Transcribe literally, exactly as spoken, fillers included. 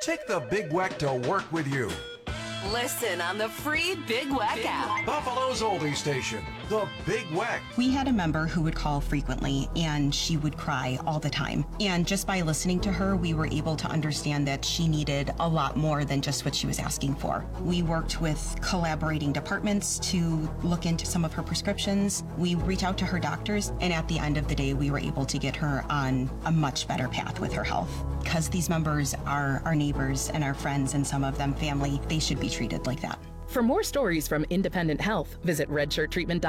Take the Big Weck to work with you. Listen on the free Big Weck app. Buffalo's oldie station, the Big Weck. We had a member who would call frequently and she would cry all the time. And just by listening to her, we were able to understand that she needed a lot more than just what she was asking for. We worked with collaborating departments to look into some of her prescriptions. We reached out to her doctors, and at the end of the day, we were able to get her on a much better path with her health. Because these members are our neighbors and our friends, and some of them family, they should be treated like that. For more stories from Independent Health, visit red shirt treatment dot com.